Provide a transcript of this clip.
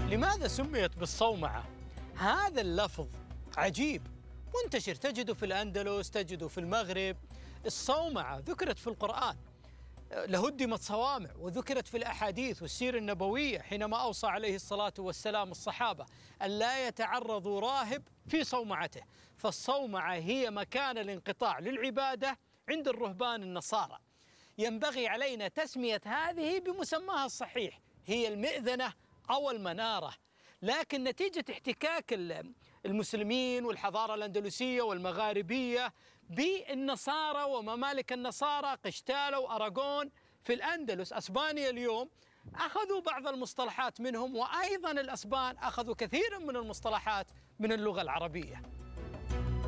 لماذا سميت بالصومعة؟ هذا اللفظ عجيب، منتشر، تجده في الأندلس، تجده في المغرب. الصومعة ذكرت في القرآن، لهدمت صوامع، وذكرت في الأحاديث والسيرة النبوية حينما أوصى عليه الصلاة والسلام الصحابة أن لا يتعرضوا راهب في صومعته. فالصومعة هي مكان الانقطاع للعبادة عند الرهبان النصارى. ينبغي علينا تسمية هذه بمسماها الصحيح، هي المئذنة أو المنارة. لكن نتيجة احتكاك المسلمين والحضارة الأندلسية والمغاربية بالنصارى وممالك النصارى، قشتالة وأراغون في الأندلس، أسبانيا اليوم، أخذوا بعض المصطلحات منهم، وأيضا الأسبان أخذوا كثيرا من المصطلحات من اللغة العربية.